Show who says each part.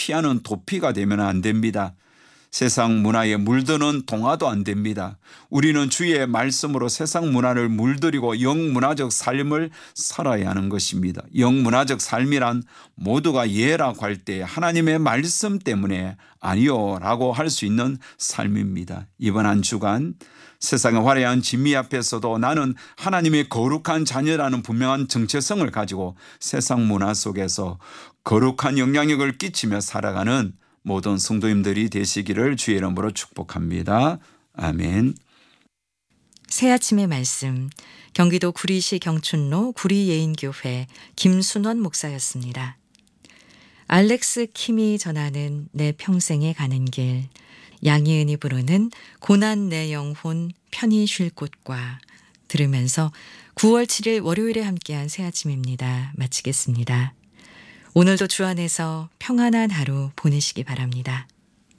Speaker 1: 피하는 도피가 되면 안 됩니다. 세상 문화에 물드는 동화도 안 됩니다. 우리는 주의 말씀으로 세상 문화를 물들이고 영문화적 삶을 살아야 하는 것입니다. 영문화적 삶이란 모두가 예라고 할 때 하나님의 말씀 때문에 아니요 라고 할 수 있는 삶입니다. 이번 한 주간 세상의 화려한 진미 앞에서도 나는 하나님의 거룩한 자녀라는 분명한 정체성을 가지고 세상 문화 속에서 거룩한 영향력을 끼치며 살아가는 모든 성도님들이 되시기를 주의 이름으로 축복합니다. 아멘.
Speaker 2: 새아침의 말씀, 경기도 구리시 경춘로 구리예인교회 김순원 목사였습니다. 알렉스 킴이 전하는 내 평생에 가는 길, 양희은이 부르는 고난 내 영혼 편히 쉴 곳과 들으면서 9월 7일 월요일에 함께한 새아침입니다. 마치겠습니다. 오늘도 주 안에서 평안한 하루 보내시기 바랍니다.